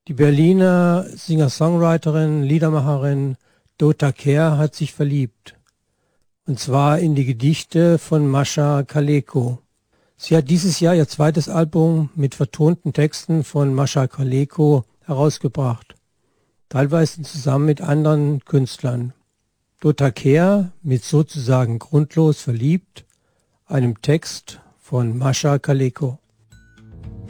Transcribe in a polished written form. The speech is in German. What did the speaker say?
Die Berliner Singer-Songwriterin, Liedermacherin Dota Kehr hat sich verliebt. Und zwar in die Gedichte von Mascha Kaleko. Sie hat dieses Jahr ihr zweites Album mit vertonten Texten von Mascha Kaleko herausgebracht. Teilweise zusammen mit anderen Künstlern. Dota Kehr mit sozusagen Grundlos verliebt, einem Text von Mascha Kaleko.